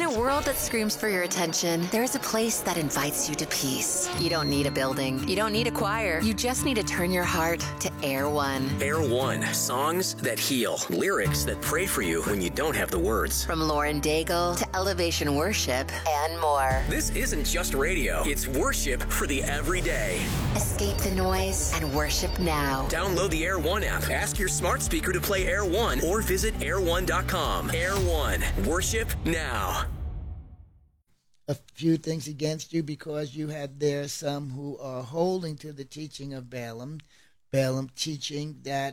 a world that screams for your attention, there's a place that invites you to peace. You don't need a building. You don't need a choir. You just need to turn your heart to Air One. Air One. Songs that heal. Lyrics that pray for you when you don't have the words. From Lauren Daigle to Elevation Worship and more. This isn't just radio. It's worship for the everyday. Escape the noise and worship now. Download the Air One app. Ask your smart speaker to play Air One or visit air1.com. Air One. Worship now. A few things against you because you have there some who are holding to the teaching of Balaam. Balaam teaching that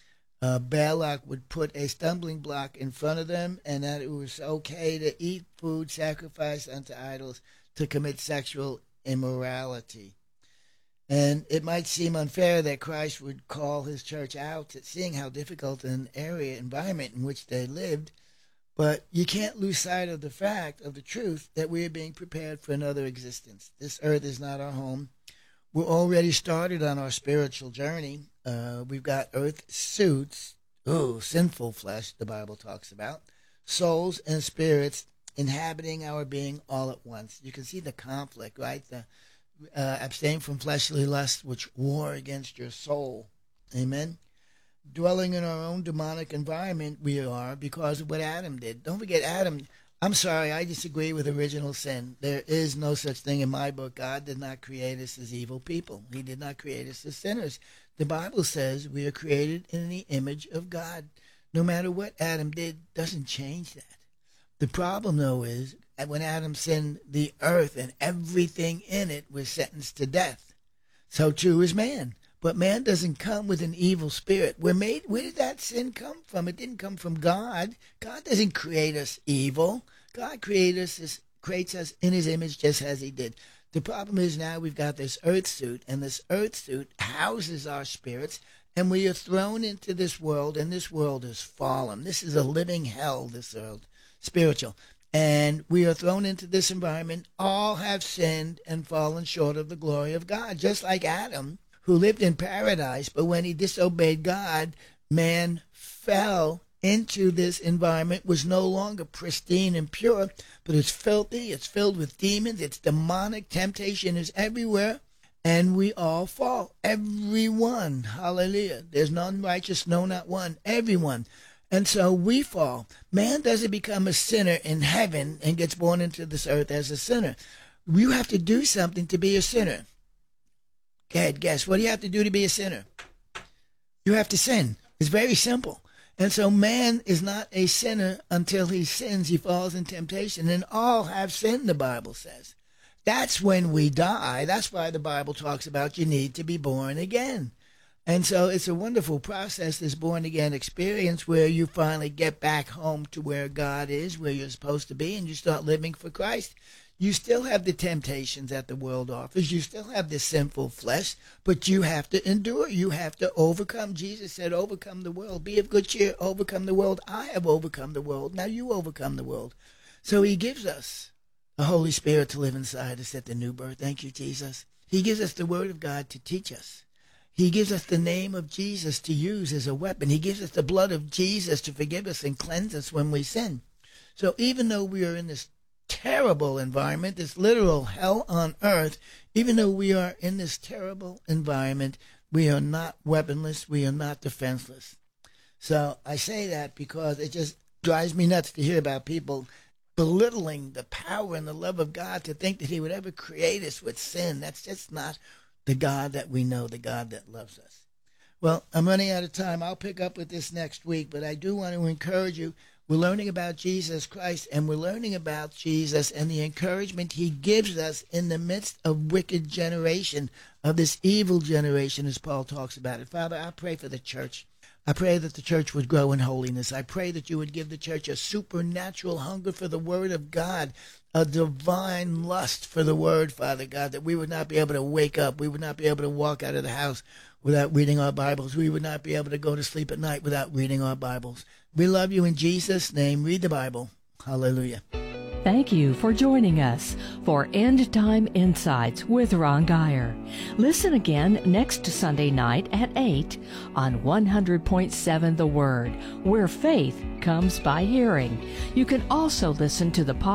Balak would put a stumbling block in front of them and that it was okay to eat food sacrificed unto idols to commit sexual immorality. And it might seem unfair that Christ would call his church out, seeing how difficult an environment in which they lived. But you can't lose sight of the fact, of the truth, that we are being prepared for another existence. This earth is not our home. We're already started on our spiritual journey. We've got earth suits, sinful flesh, the Bible talks about, souls and spirits inhabiting our being all at once. You can see the conflict, right? Abstain from fleshly lusts which war against your soul. Amen. Dwelling in our own demonic environment we are because of what Adam did. Don't forget Adam. I'm sorry, I disagree with original sin. There is no such thing in my book. God did not create us as evil people. He did not create us as sinners. The Bible says we are created in the image of God. No matter what Adam did, doesn't change that. The problem, though, is when Adam sinned, the earth and everything in it was sentenced to death. So too is man. But man doesn't come with an evil spirit. Where did that sin come from? It didn't come from God. God doesn't create us evil. God creates us in his image just as he did. The problem is now we've got this earth suit, and this earth suit houses our spirits, and we are thrown into this world, and this world is fallen. This is a living hell, this world, spiritual. And we are thrown into this environment. All have sinned and fallen short of the glory of God, just like Adam, who lived in paradise, but when he disobeyed God, man fell into this environment, was no longer pristine and pure, but it's filthy, it's filled with demons, it's demonic, temptation is everywhere, and we all fall. Everyone, hallelujah. There's none righteous, no, not one, everyone. And so we fall. Man doesn't become a sinner in heaven and gets born into this earth as a sinner. You have to do something to be a sinner. Go ahead, guess. What do you have to do to be a sinner? You have to sin. It's very simple. And so man is not a sinner until he sins. He falls in temptation. And all have sinned, the Bible says. That's when we die. That's why the Bible talks about you need to be born again. And so it's a wonderful process, this born-again experience, where you finally get back home to where God is, where you're supposed to be, and you start living for Christ. You still have the temptations that the world offers. You still have this sinful flesh, but you have to endure. You have to overcome. Jesus said, overcome the world. Be of good cheer. Overcome the world. I have overcome the world. Now you overcome the world. So he gives us the Holy Spirit to live inside us at the new birth. Thank you, Jesus. He gives us the Word of God to teach us. He gives us the name of Jesus to use as a weapon. He gives us the blood of Jesus to forgive us and cleanse us when we sin. So even though we are in this terrible environment, this literal hell on earth, even though we are in this terrible environment, we are not weaponless, we are not defenseless. So I say that because it just drives me nuts to hear about people belittling the power and the love of God, to think that he would ever create us with sin. That's just not the God that we know, the God that loves us. Well, I'm running out of time. I'll pick up with this next week, but I do want to encourage you. We're learning about Jesus Christ, and we're learning about Jesus and the encouragement he gives us in the midst of wicked generation, of this evil generation, as Paul talks about it. Father, I pray for the church. I pray that the church would grow in holiness. I pray that you would give the church a supernatural hunger for the Word of God, a divine lust for the Word, Father God, that we would not be able to wake up. We would not be able to walk out of the house without reading our Bibles. We would not be able to go to sleep at night without reading our Bibles. We love you in Jesus' name. Read the Bible. Hallelujah. Thank you for joining us for End Time Insights with Ron Geyer. Listen again next Sunday night at 8 on 100.7 The Word, where faith comes by hearing. You can also listen to the podcast